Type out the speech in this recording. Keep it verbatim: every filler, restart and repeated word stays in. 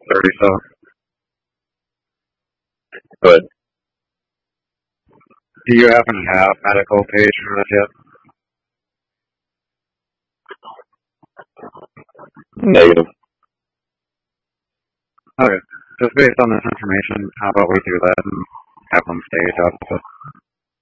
thirty, so. But do you happen to have medical page for this yet? Negative. Okay. Just based on this information, how about we do that and have them stage up?